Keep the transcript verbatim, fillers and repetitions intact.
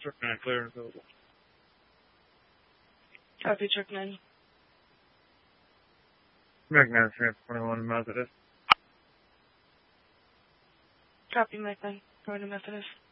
Truck nine, clear and available. Copy, truck nine. Mac nine, three twenty-one, Methodist. Copy, Mac nine, going to Methodist.